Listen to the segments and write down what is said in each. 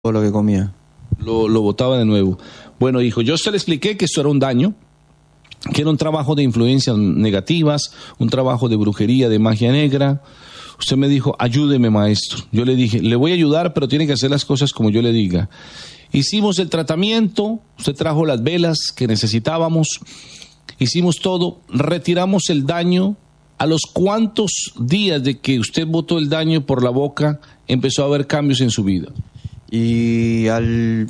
todo lo que comía. Lo botaba de nuevo. Bueno, hijo, yo se le expliqué que esto era un daño, que era un trabajo de influencias negativas, un trabajo de brujería, de magia negra. Usted me dijo, ayúdeme, maestro. Yo le dije, le voy a ayudar, pero tiene que hacer las cosas como yo le diga. Hicimos el tratamiento, usted trajo las velas que necesitábamos, hicimos todo, retiramos el daño. ¿A los cuántos días de que usted botó el daño por la boca empezó a haber cambios en su vida? Y al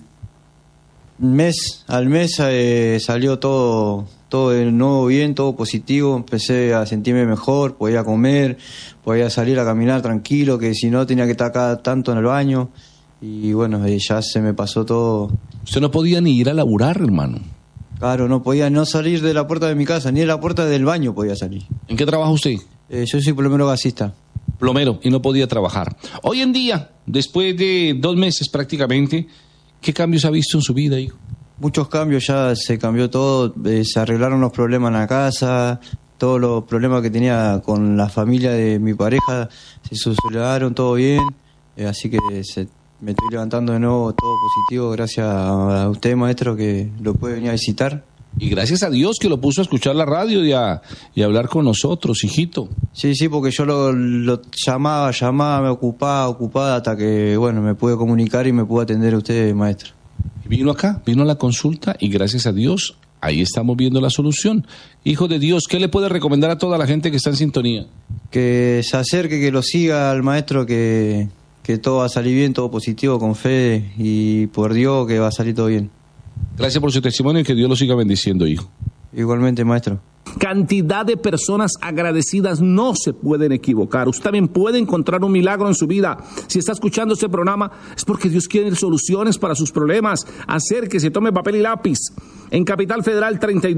mes salió todo de nuevo bien, todo positivo. Empecé a sentirme mejor, podía comer, podía salir a caminar tranquilo, que si no tenía que estar acá tanto en el baño. Y bueno, ya se me pasó todo. Usted no podía ni ir a laburar, hermano. Claro, no podía no salir de la puerta de mi casa, ni de la puerta del baño podía salir. ¿En qué trabaja usted? Yo soy plomero gasista. Plomero, y no podía trabajar. Hoy en día, después de 2 meses prácticamente, ¿qué cambios ha visto en su vida, hijo? Muchos cambios, ya se cambió todo, se arreglaron los problemas en la casa, todos los problemas que tenía con la familia de mi pareja se solucionaron, todo bien, así que me estoy levantando de nuevo, todo positivo, gracias a usted, maestro, que lo puede venir a visitar. Y gracias a Dios que lo puso a escuchar la radio y a hablar con nosotros, hijito. Sí, porque yo lo llamaba, me ocupaba, hasta que, bueno, me pude comunicar y me pude atender a usted, maestro. Vino acá, vino a la consulta y gracias a Dios, ahí estamos viendo la solución. Hijo de Dios, ¿qué le puede recomendar a toda la gente que está en sintonía? Que se acerque, que lo siga al maestro, que todo va a salir bien, todo positivo, con fe y por Dios que va a salir todo bien. Gracias por su testimonio y que Dios lo siga bendiciendo, hijo. Igualmente, maestro. Cantidad de personas agradecidas no se pueden equivocar. Usted también puede encontrar un milagro en su vida. Si está escuchando este programa, es porque Dios quiere soluciones para sus problemas. Acérquese, tome papel y lápiz. En Capital Federal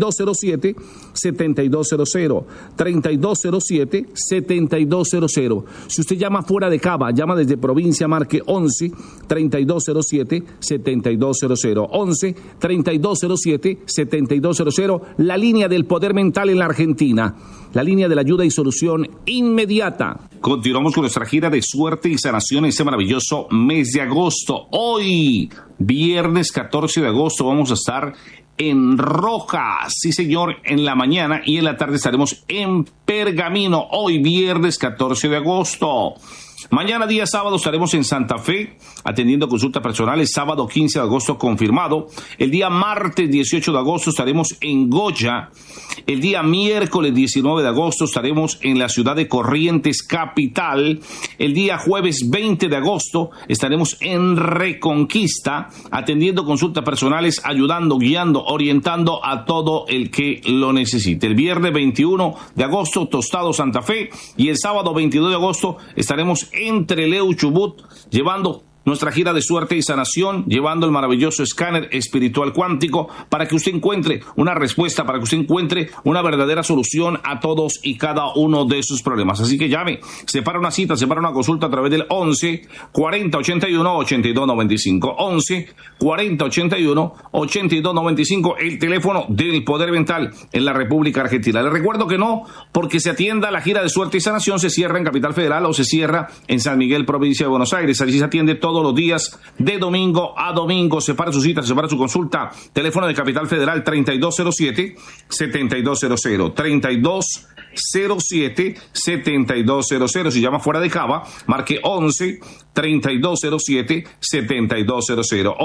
3207-7200. 3207-7200. Si usted llama fuera de Cava, llama desde provincia, marque 11-3207-7200. 11-3207-7200. La línea del poder mental en la Argentina, la línea de la ayuda y solución inmediata. Continuamos con nuestra gira de suerte y sanación en este maravilloso mes de agosto. Hoy, viernes 14 de agosto, vamos a estar en Roja, sí señor, en la mañana, y en la tarde estaremos en Pergamino. Hoy, viernes 14 de agosto. Mañana, día sábado, estaremos en Santa Fe atendiendo consultas personales. Sábado 15 de agosto confirmado. El día martes 18 de agosto estaremos en Goya. El día miércoles 19 de agosto estaremos en la ciudad de Corrientes, capital. El día jueves 20 de agosto estaremos en Reconquista atendiendo consultas personales, ayudando, guiando, orientando a todo el que lo necesite. El viernes 21 de agosto, Tostado, Santa Fe. Y el sábado 22 de agosto estaremos en Trelew, Chubut, llevando nuestra gira de suerte y sanación, llevando el maravilloso escáner espiritual cuántico para que usted encuentre una respuesta, para que usted encuentre una verdadera solución a todos y cada uno de sus problemas. Así que llame, separa una cita, separa una consulta a través del 11-40-81-8295. 11-40-81-8295, el teléfono del poder mental en la República Argentina. Les recuerdo que no, porque se atienda la gira de suerte y sanación, se cierra en Capital Federal o se cierra en San Miguel, provincia de Buenos Aires. Allí se atiende todos los días de domingo a domingo. Separa su cita, separa su consulta. Teléfono de Capital Federal 3207-7200. 3207-7200. Si llama fuera de Cava, marque 11-3207-7200.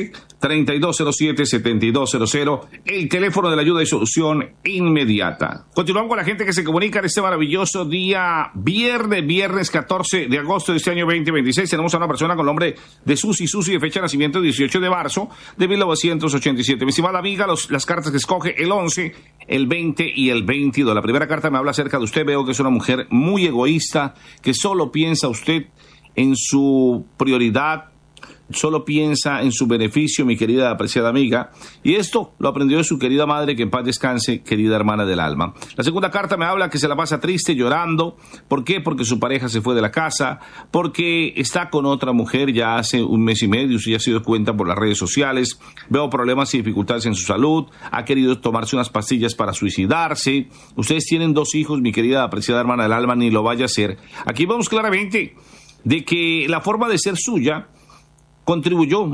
11-3207-7200. El teléfono de la ayuda y solución inmediata. Continuamos con la gente que se comunica en este maravilloso día viernes 14 de agosto de este año 2026. Tenemos a una persona con nombre de Susi, de fecha de nacimiento 18 de marzo de 1987. Mi estimada amiga, las cartas que escoge el 11, el 20 y el 22. La primera carta me habla acerca de usted. Veo que es una mujer muy egoísta, que solo piensa usted en su prioridad, solo piensa en su beneficio, mi querida apreciada amiga, y esto lo aprendió de su querida madre, que en paz descanse, querida hermana del alma. La segunda carta me habla que se la pasa triste, llorando. ¿Por qué? Porque su pareja se fue de la casa, porque está con otra mujer ya hace 1 mes y medio, usted ya se dio cuenta por las redes sociales. Veo problemas y dificultades en su salud, ha querido tomarse unas pastillas para suicidarse. Ustedes tienen 2 hijos, mi querida apreciada hermana del alma, ni lo vaya a hacer. Aquí vemos claramente de que la forma de ser suya contribuyó